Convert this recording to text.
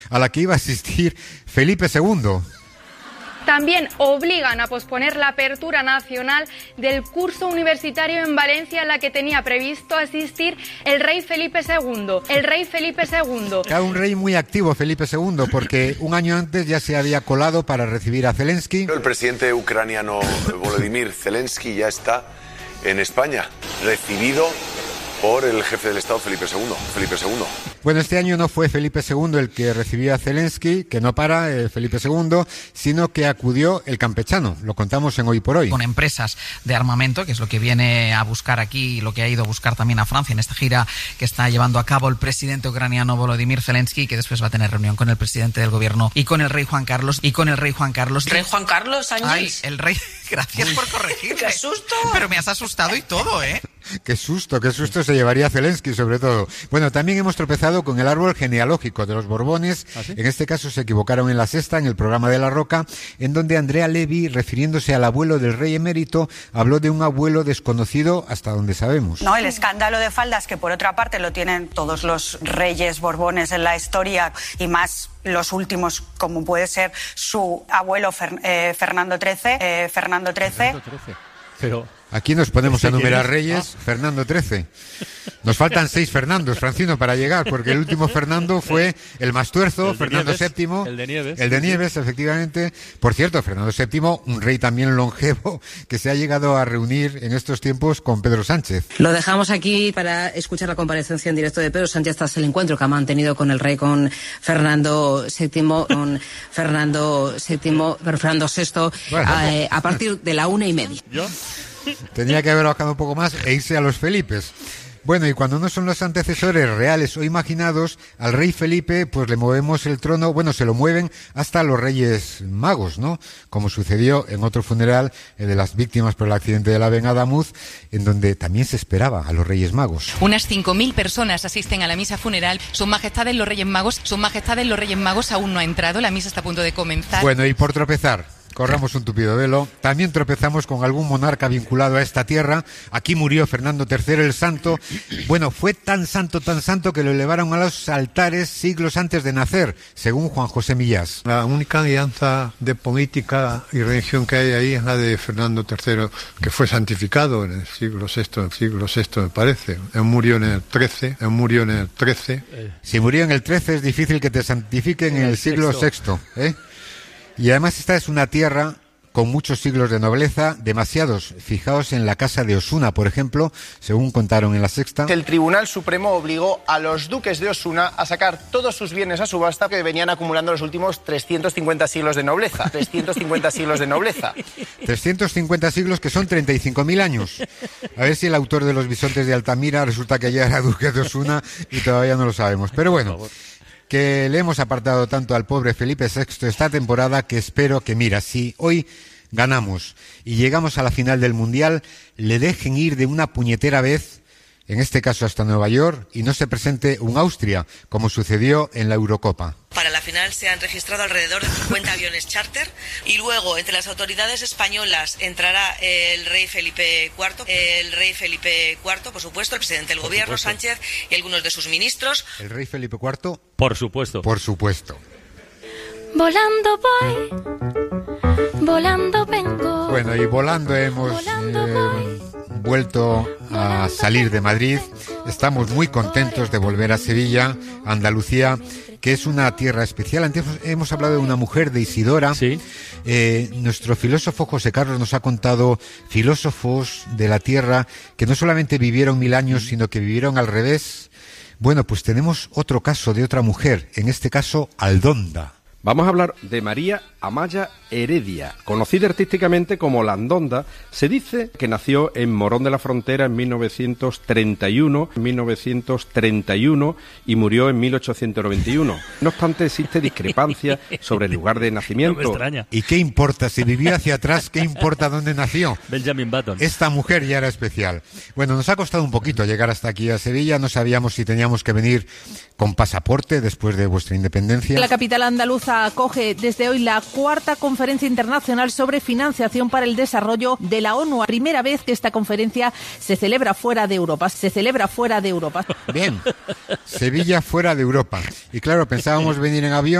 a la que iba a asistir Felipe II. También obligan a posponer la apertura nacional del curso universitario en Valencia, en la que tenía previsto asistir el rey Felipe II. Era un rey muy activo, Felipe II, porque un año antes ya se había colado para recibir a Zelensky. El presidente ucraniano Volodymyr Zelensky ya está en España, recibido por el jefe del Estado, Felipe II. Bueno, este año no fue Felipe II el que recibió a Zelensky, que no para, Felipe II, sino que acudió el campechano. Lo contamos en Hoy por Hoy. Con empresas de armamento, que es lo que viene a buscar aquí y lo que ha ido a buscar también a Francia en esta gira que está llevando a cabo el presidente ucraniano Volodymyr Zelensky, que después va a tener reunión con el presidente del gobierno y con el rey Juan Carlos. ¿Rey Juan Carlos, Ángel? Ay, el rey... Gracias por corregirme. ¡Qué susto! Pero me has asustado y todo, ¿eh? Qué susto se llevaría Zelensky, sobre todo. Bueno, también hemos tropezado con el árbol genealógico de los Borbones. ¿Ah, sí? En este caso se equivocaron en La Sexta, en el programa de La Roca, en donde Andrea Levy, refiriéndose al abuelo del rey emérito, habló de un abuelo desconocido hasta donde sabemos. No, el escándalo de faldas, que por otra parte lo tienen todos los reyes Borbones en la historia, y más los últimos, como puede ser su abuelo Fernando XIII. Pero... Aquí nos ponemos a enumerar reyes, Fernando XIII. Nos faltan 6 Fernandos, Francino, para llegar, porque el último Fernando fue el más tuerzo, Fernando VII. El de Nieves. El de Nieves, efectivamente. Por cierto, Fernando VII, un rey también longevo, que se ha llegado a reunir en estos tiempos con Pedro Sánchez. Lo dejamos aquí para escuchar la comparecencia en directo de Pedro Sánchez tras el encuentro que ha mantenido con el rey, con Fernando VII, Fernando VI, Bueno. a partir de la 1:30. ¿Yo? Tenía que haber bajado un poco más e irse a los Felipes. Bueno, y cuando no son los antecesores reales o imaginados, al rey Felipe pues le movemos el trono, bueno, se lo mueven hasta los Reyes Magos, ¿no? Como sucedió en otro funeral, el de las víctimas por el accidente del AVE en Adamuz, en donde también se esperaba a los Reyes Magos. Unas 5.000 personas asisten a la misa funeral. Sus Majestades los Reyes Magos aún no ha entrado, la misa está a punto de comenzar. Bueno, y por tropezar, corramos un tupido velo, también tropezamos con algún monarca vinculado a esta tierra. Aquí murió Fernando III el Santo. Bueno, fue tan santo que lo elevaron a los altares siglos antes de nacer, según Juan José Millás. La única alianza de política y religión que hay ahí es la de Fernando III, que fue santificado en el siglo VI me parece. Él murió en el XIII. Si murió en el XIII es difícil que te santifiquen en el siglo VI, ¿eh? Y además esta es una tierra con muchos siglos de nobleza, demasiados. Fijaos en la casa de Osuna, por ejemplo, según contaron en La Sexta. El Tribunal Supremo obligó a los duques de Osuna a sacar todos sus bienes a subasta que venían acumulando los últimos 350 siglos de nobleza. 350 siglos que son 35.000 años. A ver si el autor de Los Bisontes de Altamira resulta que ya era duque de Osuna y todavía no lo sabemos. Pero bueno, que le hemos apartado tanto al pobre Felipe VI esta temporada que espero que, mira, si hoy ganamos y llegamos a la final del Mundial, le dejen ir de una puñetera vez, en este caso hasta Nueva York, y no se presente un Austria, como sucedió en la Eurocopa. Para la final se han registrado alrededor de 50 aviones charter y luego entre las autoridades españolas entrará el rey Felipe IV, por supuesto, el presidente del gobierno, Sánchez, y algunos de sus ministros. ¿El rey Felipe IV? Por supuesto. Por supuesto. Volando voy, volando vengo. Bueno, y volando hemos vuelto a salir de Madrid. Estamos muy contentos de volver a Sevilla, Andalucía, que es una tierra especial. Antes hemos hablado de una mujer, de Isidora. Sí. Nuestro filósofo José Carlos nos ha contado filósofos de la tierra que no solamente vivieron 1000 años, sino que vivieron al revés. Bueno, pues tenemos otro caso de otra mujer, en este caso Aldonda. Vamos a hablar de María Amaya Heredia, conocida artísticamente como La Andonda. Se dice que nació en Morón de la Frontera en 1931 y murió en 1891. No obstante, existe discrepancia sobre el lugar de nacimiento. No me extraña. ¿Y qué importa? Si vivió hacia atrás, ¿qué importa dónde nació? Benjamin Button. Esta mujer ya era especial. Bueno, nos ha costado un poquito llegar hasta aquí a Sevilla. No sabíamos si teníamos que venir con pasaporte después de vuestra independencia. La capital andaluza Zaragoza acoge desde hoy la 4ª Conferencia Internacional sobre Financiación para el Desarrollo de la ONU. Primera vez que esta conferencia se celebra fuera de Europa. Bien, Sevilla fuera de Europa. Y claro, pensábamos venir en avión